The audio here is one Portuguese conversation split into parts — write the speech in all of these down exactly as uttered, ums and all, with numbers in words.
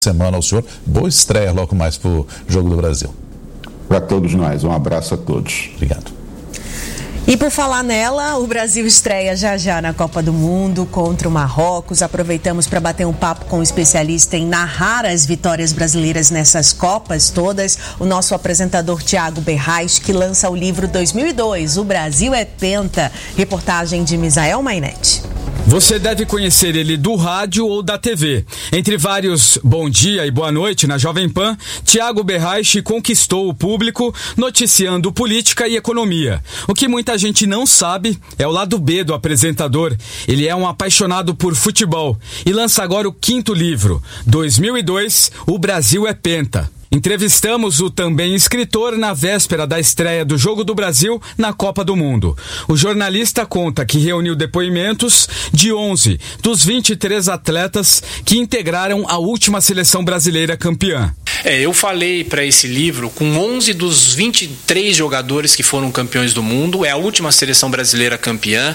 Semana ao senhor. Boa estreia logo mais para o Jogo do Brasil. Para todos nós, um abraço a todos. Obrigado. E por falar nela, o Brasil estreia já já na Copa do Mundo contra o Marrocos. Aproveitamos para bater um papo com um especialista em narrar as vitórias brasileiras nessas Copas todas, o nosso apresentador Thiago Berrais, que lança o livro dois mil e dois, O Brasil é Penta. Reportagem de Misael Mainete. Você deve conhecer ele do rádio ou da T V. Entre vários bom dia e boa noite na Jovem Pan, Thiago Berrais conquistou o público noticiando política e economia. O que muita gente não sabe é o lado B do apresentador. Ele é um apaixonado por futebol e lança agora o quinto livro, dois mil e dois, O Brasil é Penta. Entrevistamos o também escritor na véspera da estreia do Jogo do Brasil na Copa do Mundo. O jornalista conta que reuniu depoimentos de onze dos vinte e três atletas que integraram a última seleção brasileira campeã. É, eu falei para esse livro com onze dos vinte e três jogadores que foram campeões do mundo. É a última seleção brasileira campeã.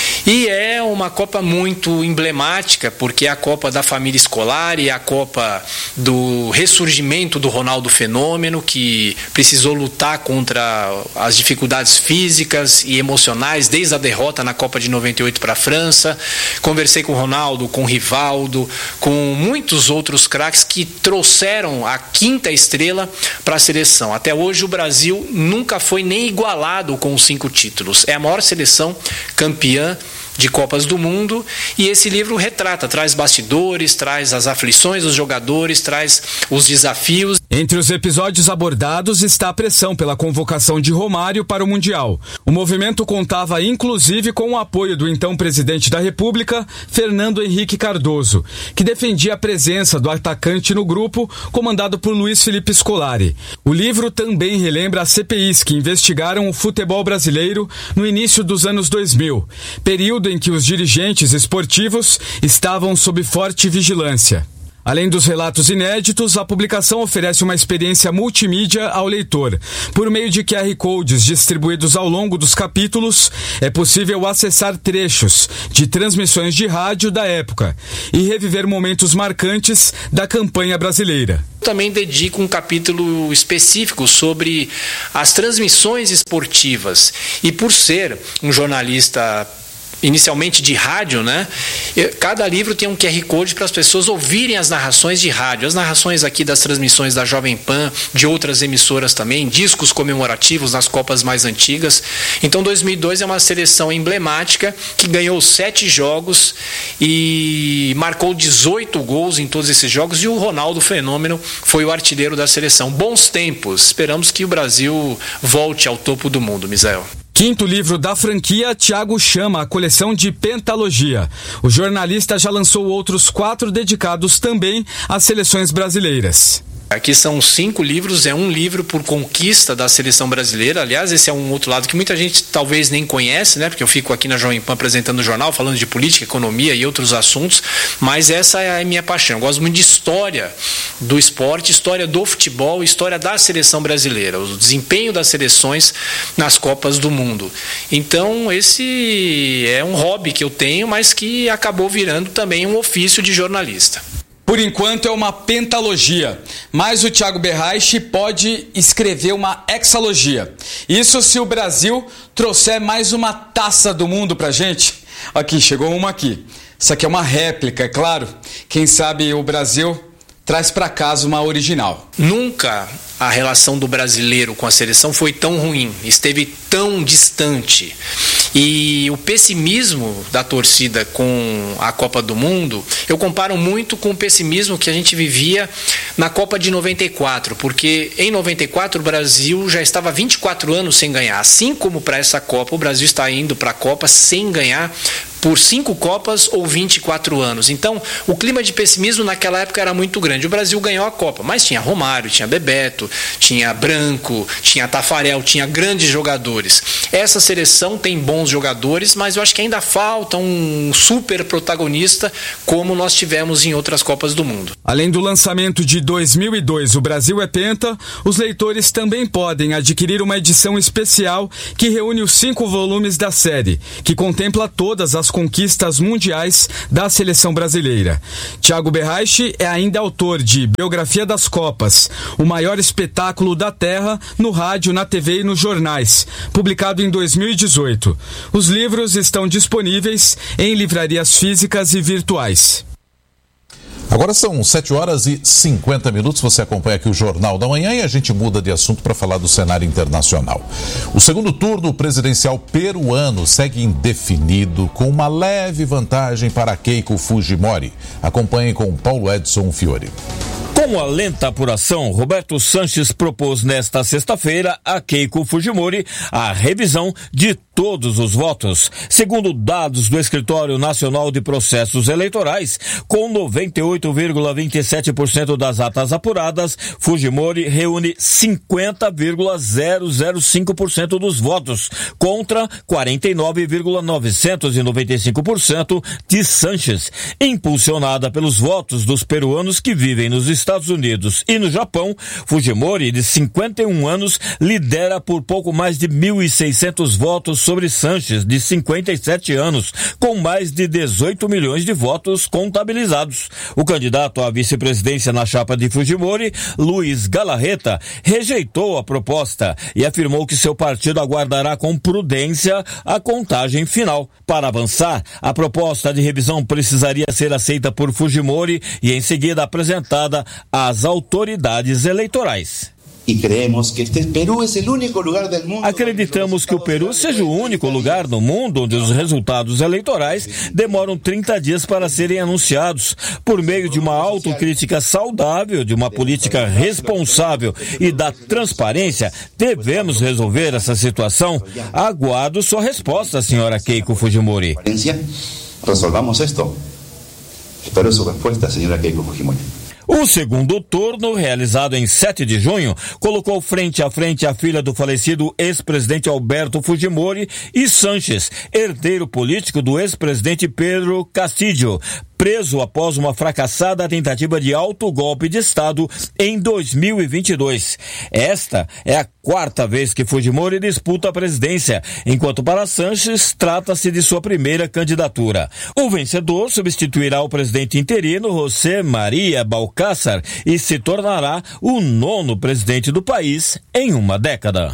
E é uma Copa muito emblemática, porque é a Copa da família escolar e a Copa do ressurgimento do Ronaldo Fenômeno, que precisou lutar contra as dificuldades físicas e emocionais desde a derrota na Copa de noventa e oito para a França. Conversei com o Ronaldo, com o Rivaldo, com muitos outros craques que trouxeram a quinta estrela para a seleção. Até hoje o Brasil nunca foi nem igualado com os cinco títulos. É a maior seleção campeã de Copas do Mundo, e esse livro retrata, traz bastidores, traz as aflições dos jogadores, traz os desafios. Entre os episódios abordados está a pressão pela convocação de Romário para o Mundial. O movimento contava inclusive com o apoio do então presidente da República, Fernando Henrique Cardoso, que defendia a presença do atacante no grupo, comandado por Luiz Felipe Scolari. O livro também relembra as C P Is que investigaram o futebol brasileiro no início dos anos dois mil, período em que os dirigentes esportivos estavam sob forte vigilância. Além dos relatos inéditos, a publicação oferece uma experiência multimídia ao leitor. Por meio de Q R Codes distribuídos ao longo dos capítulos, é possível acessar trechos de transmissões de rádio da época e reviver momentos marcantes da campanha brasileira. Também dedico um capítulo específico sobre as transmissões esportivas. E por ser um jornalista inicialmente de rádio, né? Cada livro tem um Q R Code para as pessoas ouvirem as narrações de rádio, as narrações aqui das transmissões da Jovem Pan, de outras emissoras também, discos comemorativos nas Copas mais antigas. Então dois mil e dois é uma seleção emblemática que ganhou sete jogos e marcou dezoito gols em todos esses jogos, e o Ronaldo Fenômeno foi o artilheiro da seleção. Bons tempos, esperamos que o Brasil volte ao topo do mundo, Misael. Quinto livro da franquia, Thiago chama a coleção de Pentalogia. O jornalista já lançou outros quatro dedicados também às seleções brasileiras. Aqui são cinco livros, é um livro por conquista da seleção brasileira. Aliás, esse é um outro lado que muita gente talvez nem conhece, né? Porque eu fico aqui na Jovem Pan apresentando o jornal, falando de política, economia e outros assuntos, mas essa é a minha paixão. Eu gosto muito de história do esporte, história do futebol, história da seleção brasileira, o desempenho das seleções nas Copas do Mundo. Então, esse é um hobby que eu tenho, mas que acabou virando também um ofício de jornalista. Por enquanto é uma pentalogia, mas o Thiago Berrais pode escrever uma hexalogia. Isso se o Brasil trouxer mais uma taça do mundo pra gente. Aqui, chegou uma aqui. Isso aqui é uma réplica, é claro. Quem sabe o Brasil traz para casa uma original. Nunca a relação do brasileiro com a seleção foi tão ruim, esteve tão distante. E o pessimismo da torcida com a Copa do Mundo, eu comparo muito com o pessimismo que a gente vivia na Copa de noventa e quatro, porque em noventa e quatro o Brasil já estava vinte e quatro anos sem ganhar. Assim como para essa Copa, o Brasil está indo para a Copa sem ganhar por cinco Copas ou vinte e quatro anos. Então, o clima de pessimismo naquela época era muito grande. O Brasil ganhou a Copa, mas tinha Romário, tinha Bebeto, tinha Branco, tinha Tafarel, tinha grandes jogadores. Essa seleção tem bons jogadores, mas eu acho que ainda falta um super protagonista como nós tivemos em outras Copas do Mundo. Além do lançamento de dois mil e dois, O Brasil é Penta, os leitores também podem adquirir uma edição especial que reúne os cinco volumes da série, que contempla todas as das conquistas mundiais da seleção brasileira. Thiago Berraiche é ainda autor de Biografia das Copas, o maior espetáculo da Terra no rádio, na T V e nos jornais, publicado em dois mil e dezoito. Os livros estão disponíveis em livrarias físicas e virtuais. Agora são sete horas e cinquenta minutos, você acompanha aqui o Jornal da Manhã e a gente muda de assunto para falar do cenário internacional. O segundo turno presidencial peruano segue indefinido, com uma leve vantagem para Keiko Fujimori. Acompanhe com Paulo Edson Fiore. Com a lenta apuração, Roberto Sanches propôs nesta sexta-feira a Keiko Fujimori a revisão de todos os votos. Segundo dados do Escritório Nacional de Processos Eleitorais, com noventa e oito vírgula vinte e sete por cento das atas apuradas, Fujimori reúne cinquenta vírgula zero zero cinco por cento dos votos, contra quarenta e nove vírgula novecentos e noventa e cinco por cento de Sanches, impulsionada pelos votos dos peruanos que vivem nos Estados Unidos e no Japão. Fujimori, de cinquenta e um anos, lidera por pouco mais de mil e seiscentos votos sobre Sanches, de cinquenta e sete anos, com mais de dezoito milhões de votos contabilizados. O candidato à vice-presidência na chapa de Fujimori, Luiz Galarreta, rejeitou a proposta e afirmou que seu partido aguardará com prudência a contagem final. Para avançar, a proposta de revisão precisaria ser aceita por Fujimori e em seguida apresentada às autoridades eleitorais. Acreditamos que o Peru seja o único lugar no mundo onde os resultados eleitorais demoram trinta dias para serem anunciados. Por meio de uma autocrítica saudável, de uma política responsável e da transparência, devemos resolver essa situação. Aguardo sua resposta, senhora Keiko Fujimori. Resolvamos esto. Espero sua resposta, senhora Keiko Fujimori. O segundo turno, realizado em sete de junho, colocou frente a frente a filha do falecido ex-presidente Alberto Fujimori e Sanches, herdeiro político do ex-presidente Pedro Castillo, preso após uma fracassada tentativa de autogolpe de Estado em dois mil e vinte e dois. Esta é a quarta vez que Fujimori disputa a presidência, enquanto para Sanches trata-se de sua primeira candidatura. O vencedor substituirá o presidente interino José Maria Balcázar e se tornará o nono presidente do país em uma década.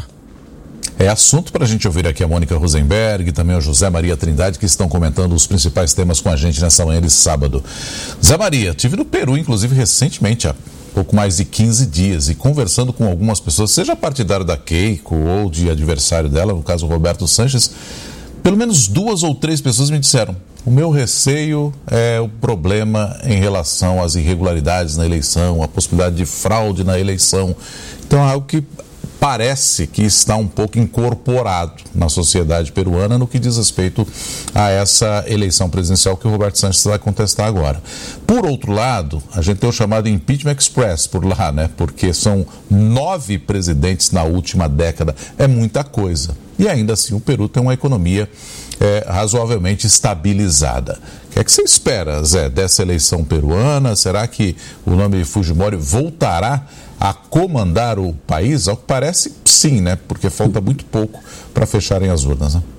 É assunto para a gente ouvir aqui a Mônica Rosenberg e também o José Maria Trindade, que estão comentando os principais temas com a gente nessa manhã de sábado. Zé Maria, estive no Peru, inclusive, recentemente, há pouco mais de quinze dias, e conversando com algumas pessoas, seja partidário da Keiko ou de adversário dela, no caso Roberto Sanches, pelo menos duas ou três pessoas me disseram: o meu receio é o problema em relação às irregularidades na eleição, a possibilidade de fraude na eleição. Então é algo que parece que está um pouco incorporado na sociedade peruana no que diz respeito a essa eleição presidencial que o Roberto Sanches vai contestar agora. Por outro lado, a gente tem o chamado Impeachment Express por lá, né? Porque são nove presidentes na última década, é muita coisa. E ainda assim o Peru tem uma economia é, razoavelmente estabilizada. O que é que você espera, Zé, dessa eleição peruana? Será que o nome de Fujimori voltará a comandar o país? Ao que parece, sim, né? Porque falta muito pouco para fecharem as urnas, né?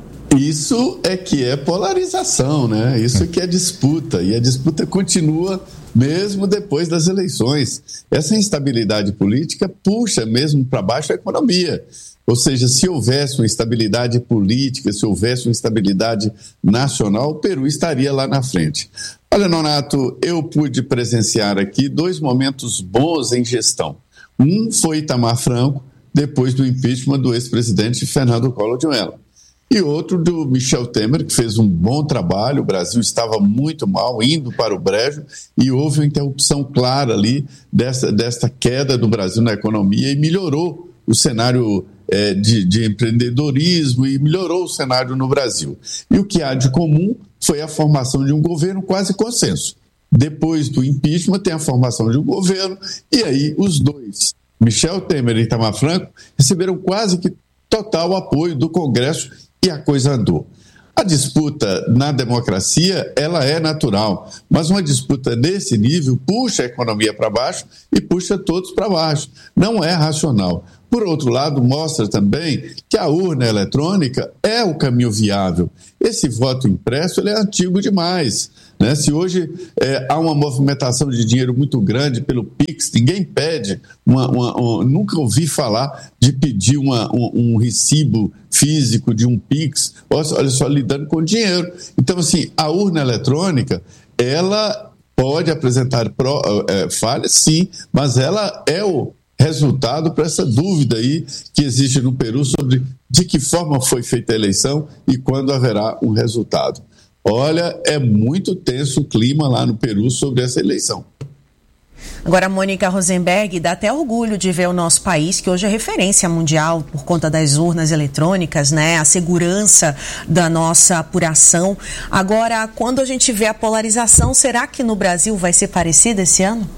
Isso é que é polarização, né? Isso é que é disputa. E a disputa continua mesmo depois das eleições. Essa instabilidade política puxa mesmo para baixo a economia. Ou seja, se houvesse uma instabilidade política, se houvesse uma instabilidade nacional, o Peru estaria lá na frente. Olha, Nonato, eu pude presenciar aqui dois momentos bons em gestão. Um foi Itamar Franco, depois do impeachment do ex-presidente Fernando Collor de Mello. E outro do Michel Temer, que fez um bom trabalho. O Brasil estava muito mal, indo para o brejo, e houve uma interrupção clara ali dessa, desta queda do Brasil na economia e melhorou o cenário é, de, de empreendedorismo e melhorou o cenário no Brasil. E o que há de comum foi a formação de um governo quase consenso. Depois do impeachment tem a formação de um governo e aí os dois, Michel Temer e Itamar Franco, receberam quase que total apoio do Congresso e a coisa andou. A disputa na democracia, ela é natural, mas uma disputa desse nível puxa a economia para baixo e puxa todos para baixo. Não é racional. Por outro lado, mostra também que a urna eletrônica é o caminho viável. Esse voto impresso ele é antigo demais, né? Se hoje é, há uma movimentação de dinheiro muito grande pelo Pix, ninguém pede, uma, uma, uma, nunca ouvi falar de pedir uma, um, um recibo físico de um Pix, olha só, lidando com dinheiro. Então, assim, a urna eletrônica, ela pode apresentar pro, é, falhas, sim, mas ela é o resultado para essa dúvida aí que existe no Peru sobre de que forma foi feita a eleição e quando haverá um resultado. Olha, é muito tenso o clima lá no Peru sobre essa eleição. Agora, Mônica Rosenberg, dá até orgulho de ver o nosso país, que hoje é referência mundial por conta das urnas eletrônicas, né? A segurança da nossa apuração. Agora, quando a gente vê a polarização, será que no Brasil vai ser parecida esse ano?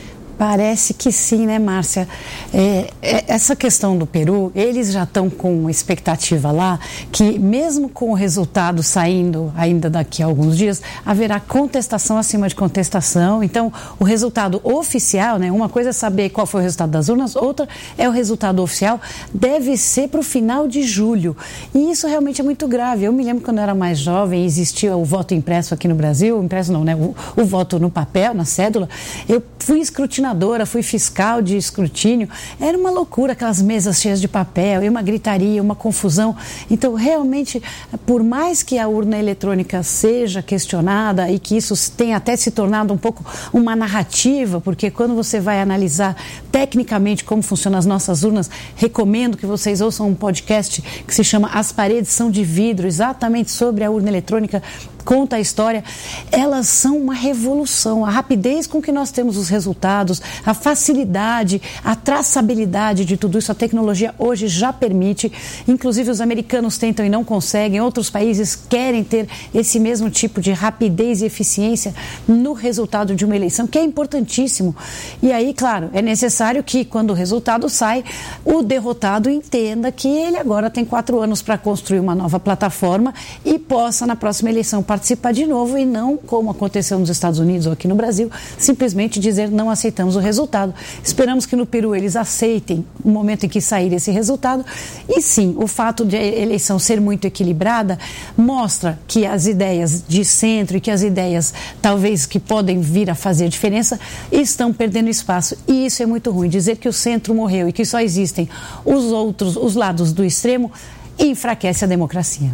Parece que sim, né, Márcia? É, é, essa questão do Peru, eles já estão com expectativa lá que, mesmo com o resultado saindo ainda daqui a alguns dias, haverá contestação acima de contestação. Então, o resultado oficial, né, uma coisa é saber qual foi o resultado das urnas, outra é o resultado oficial, deve ser para o final de julho. E isso realmente é muito grave. Eu me lembro quando eu era mais jovem, existia o voto impresso aqui no Brasil, impresso não, né, o, o voto no papel, na cédula. Eu fui escrutinadora, fui fiscal de escrutínio, era uma loucura, aquelas mesas cheias de papel, e uma gritaria, uma confusão. Então, realmente, por mais que a urna eletrônica seja questionada e que isso tenha até se tornado um pouco uma narrativa, porque quando você vai analisar tecnicamente como funcionam as nossas urnas, recomendo que vocês ouçam um podcast que se chama As Paredes São de Vidro, exatamente sobre a urna eletrônica, conta a história. Elas são uma revolução. A rapidez com que nós temos os resultados, a facilidade, a traçabilidade de tudo isso, a tecnologia hoje já permite. Inclusive os americanos tentam e não conseguem, outros países querem ter esse mesmo tipo de rapidez e eficiência no resultado de uma eleição, que é importantíssimo. E aí, claro, é necessário que quando o resultado sai, o derrotado entenda que ele agora tem quatro anos para construir uma nova plataforma e possa na próxima eleição participar de novo e não, como aconteceu nos Estados Unidos ou aqui no Brasil, simplesmente dizer não aceitamos o resultado. Esperamos que no Peru eles aceitem o momento em que sair esse resultado. E sim, o fato de a eleição ser muito equilibrada mostra que as ideias de centro e que as ideias talvez que podem vir a fazer diferença estão perdendo espaço. E isso é muito ruim. Dizer que o centro morreu e que só existem os outros, os lados do extremo, enfraquece a democracia.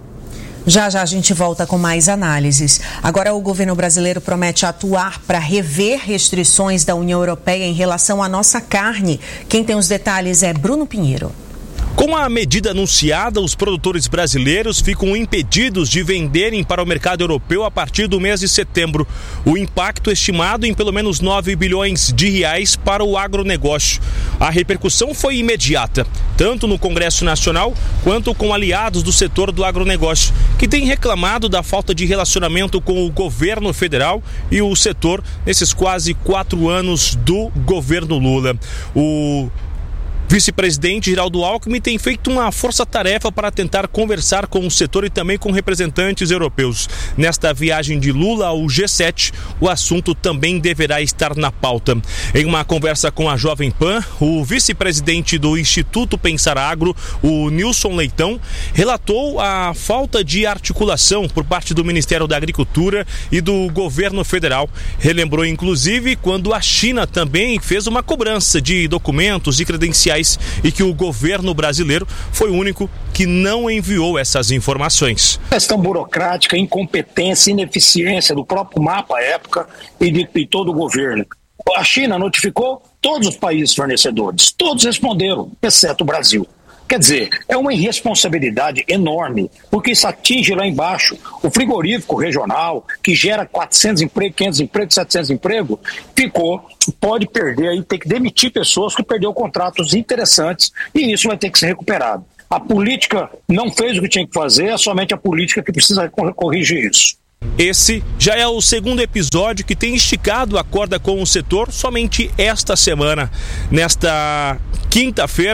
Já já a gente volta com mais análises. Agora o governo brasileiro promete atuar para rever restrições da União Europeia em relação à nossa carne. Quem tem os detalhes é Bruno Pinheiro. Com a medida anunciada, os produtores brasileiros ficam impedidos de venderem para o mercado europeu a partir do mês de setembro. O impacto estimado em pelo menos nove bilhões de reais para o agronegócio. A repercussão foi imediata, tanto no Congresso Nacional quanto com aliados do setor do agronegócio, que tem reclamado da falta de relacionamento com o governo federal e o setor nesses quase quatro anos do governo Lula. O vice-presidente Geraldo Alckmin tem feito uma força-tarefa para tentar conversar com o setor e também com representantes europeus. Nesta viagem de Lula ao G sete, o assunto também deverá estar na pauta. Em uma conversa com a Jovem Pan, o vice-presidente do Instituto Pensar Agro, o Nilson Leitão, relatou a falta de articulação por parte do Ministério da Agricultura e do governo federal. Relembrou, inclusive, quando a China também fez uma cobrança de documentos e credenciais e que o governo brasileiro foi o único que não enviou essas informações. Questão burocrática, incompetência, ineficiência do próprio mapa à época e de e todo o governo. A China notificou todos os países fornecedores, todos responderam, exceto o Brasil. Quer dizer, é uma irresponsabilidade enorme, porque isso atinge lá embaixo o frigorífico regional, que gera quatrocentos empregos, quinhentos empregos, setecentos empregos, ficou, pode perder aí, tem que demitir pessoas que perderam contratos interessantes e isso vai ter que ser recuperado. A política não fez o que tinha que fazer, é somente a política que precisa corrigir isso. Esse já é o segundo episódio que tem esticado a corda com o setor somente esta semana. Nesta quinta-feira,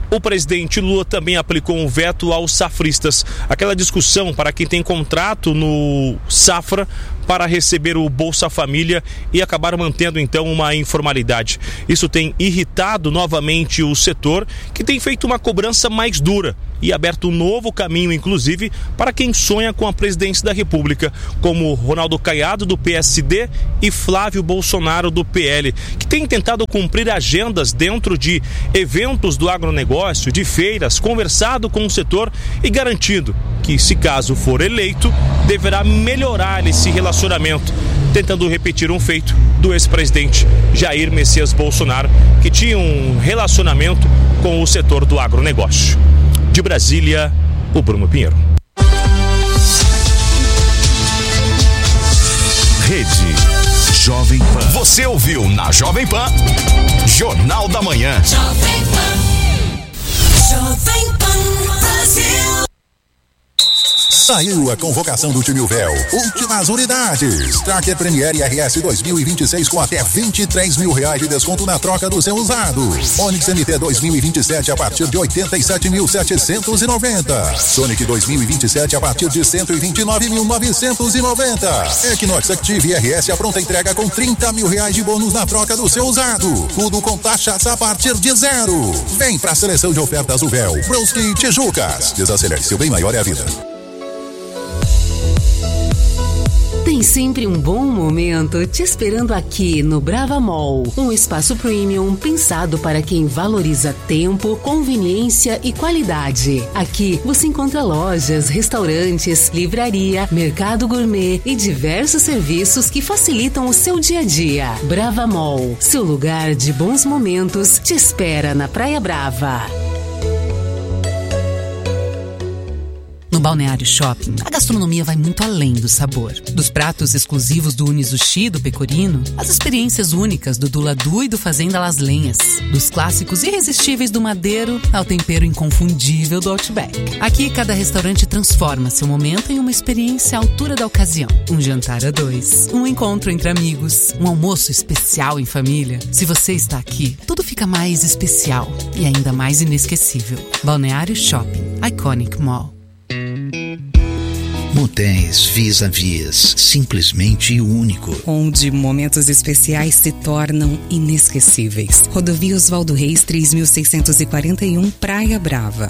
O presidente Lula também aplicou um veto aos safristas, aquela discussão para quem tem contrato no Safra para receber o Bolsa Família e acabar mantendo então uma informalidade. Isso tem irritado novamente o setor, que tem feito uma cobrança mais dura e aberto um novo caminho, inclusive, para quem sonha com a presidência da República, como Ronaldo Caiado, do P S D, e Flávio Bolsonaro, do P L, que tem tentado cumprir agendas dentro de eventos do agronegócio, de feiras, conversado com o setor e garantido que, se caso for eleito, deverá melhorar esse relacionamento, tentando repetir um feito do ex-presidente Jair Messias Bolsonaro, que tinha um relacionamento com o setor do agronegócio. De Brasília, o Bruno Pinheiro. Rede Jovem Pan. Você ouviu na Jovem Pan, Jornal da Manhã. Jovem Pan. Jovem Pan Brasil. Saiu a convocação do time Uvel. Últimas unidades. Tracker Premier R S dois mil e vinte e seis com até vinte e três mil reais de desconto na troca do seu usado. Onix N T dois mil e vinte e sete a partir de oitenta e sete mil setecentos e noventa. Sonic dois mil e vinte e sete a partir de cento e vinte e nove mil novecentos e noventa. Equinox Active R S a pronta entrega com trinta mil reais de bônus na troca do seu usado. Tudo com taxas a partir de zero. Vem pra seleção de ofertas Uvel. Brusque Tijucas. Desacelere, seu bem maior é a vida. Tem sempre um bom momento te esperando aqui no Brava Mall. Um espaço premium pensado para quem valoriza tempo, conveniência e qualidade. Aqui você encontra lojas, restaurantes, livraria, mercado gourmet e diversos serviços que facilitam o seu dia a dia. Brava Mall, seu lugar de bons momentos, te espera na Praia Brava. No Balneário Shopping, a gastronomia vai muito além do sabor. Dos pratos exclusivos do Unizushi e do Pecorino, as experiências únicas do Duladu e do Fazenda Las Lenhas. Dos clássicos irresistíveis do Madeiro ao tempero inconfundível do Outback. Aqui, cada restaurante transforma seu momento em uma experiência à altura da ocasião. Um jantar a dois, um encontro entre amigos, um almoço especial em família. Se você está aqui, tudo fica mais especial e ainda mais inesquecível. Balneário Shopping, Iconic Mall. Motéis Vis-a-Vis, simplesmente único. Onde momentos especiais se tornam inesquecíveis. Rodovia Oswaldo Reis, três mil seiscentos e quarenta e um, Praia Brava.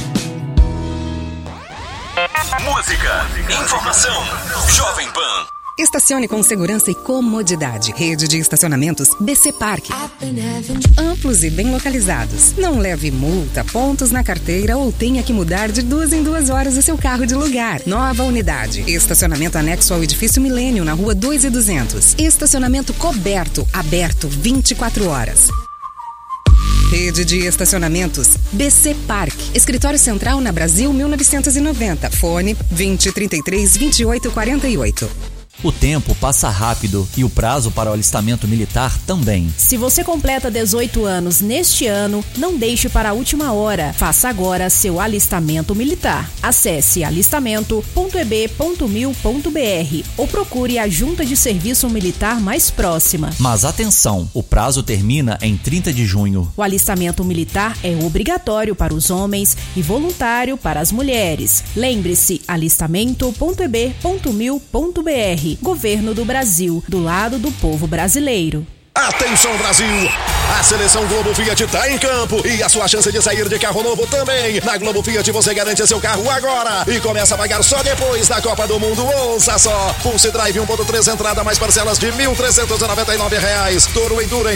Música, informação, Jovem Pan. Estacione com segurança e comodidade. Rede de estacionamentos B C Park. Amplos e bem localizados. Não leve multa, pontos na carteira ou tenha que mudar de duas em duas horas o seu carro de lugar. Nova unidade. Estacionamento anexo ao edifício Milênio, na rua dois e duzentos. Estacionamento coberto, aberto vinte e quatro horas. Rede de estacionamentos B C Park. Escritório Central na Brasil mil novecentos e noventa. Fone vinte, trinta e três, vinte e oito, quarenta e oito. O tempo passa rápido e o prazo para o alistamento militar também. Se você completa dezoito anos neste ano, não deixe para a última hora. Faça agora seu alistamento militar. Acesse alistamento ponto e b ponto mil ponto b r ou procure a junta de serviço militar mais próxima. Mas atenção, o prazo termina em trinta de junho. O alistamento militar é obrigatório para os homens e voluntário para as mulheres. Lembre-se, alistamento ponto e b ponto mil ponto b r. Governo do Brasil, do lado do povo brasileiro. Atenção, Brasil! A seleção Globo Fiat está em campo e a sua chance de sair de carro novo também. Na Globo Fiat você garante seu carro agora e começa a pagar só depois da Copa do Mundo. Ouça só! Pulse Drive um ponto três entrada mais parcelas de mil trezentos e noventa e nove reais. Toro Endurance